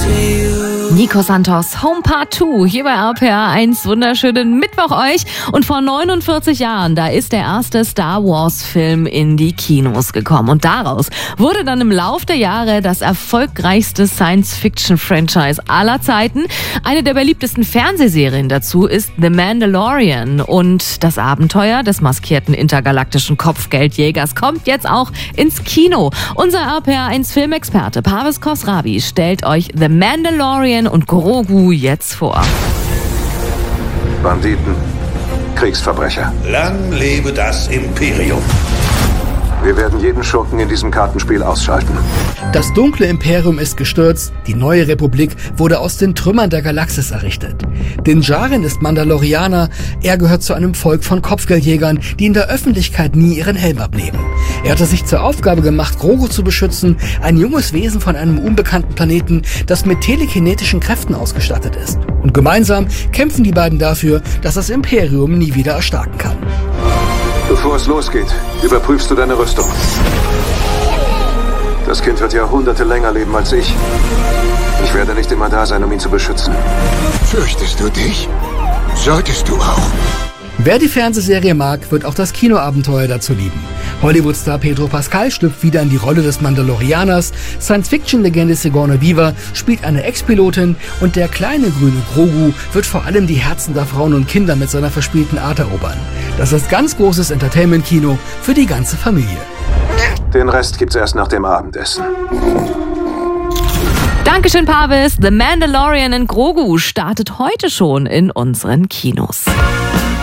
Nico Santos, Home Part 2, hier bei RPA 1. Wunderschönen Mittwoch euch. Und vor 49 Jahren, da ist der erste Star Wars Film in die Kinos gekommen. Und daraus wurde dann im Lauf der Jahre das erfolgreichste Science-Fiction-Franchise aller Zeiten. Eine der beliebtesten Fernsehserien dazu ist The Mandalorian. Und das Abenteuer des maskierten intergalaktischen Kopfgeldjägers kommt jetzt auch ins Kino. Unser RPA 1 Filmexperte Parvez Khosravi stellt euch The Mandalorian und Grogu jetzt vor. Banditen, Kriegsverbrecher. Lang lebe das Imperium. Wir werden jeden Schurken in diesem Kartenspiel ausschalten. Das dunkle Imperium ist gestürzt, die neue Republik wurde aus den Trümmern der Galaxis errichtet. Din Djarin ist Mandalorianer, er gehört zu einem Volk von Kopfgeldjägern, die in der Öffentlichkeit nie ihren Helm abnehmen. Er hatte sich zur Aufgabe gemacht, Grogu zu beschützen, ein junges Wesen von einem unbekannten Planeten, das mit telekinetischen Kräften ausgestattet ist. Und gemeinsam kämpfen die beiden dafür, dass das Imperium nie wieder erstarken kann. Bevor es losgeht, überprüfst du deine Rüstung. Das Kind wird Jahrhunderte länger leben als ich. Ich werde nicht immer da sein, um ihn zu beschützen. Fürchtest du dich? Solltest du auch. Wer die Fernsehserie mag, wird auch das Kinoabenteuer dazu lieben. Hollywood-Star Pedro Pascal schlüpft wieder in die Rolle des Mandalorianers, Science-Fiction-Legende Sigourney Weaver spielt eine Ex-Pilotin und der kleine grüne Grogu wird vor allem die Herzen der Frauen und Kinder mit seiner verspielten Art erobern. Das ist ganz großes Entertainment-Kino für die ganze Familie. Den Rest gibt's erst nach dem Abendessen. Dankeschön, Parvez. The Mandalorian und Grogu startet heute schon in unseren Kinos.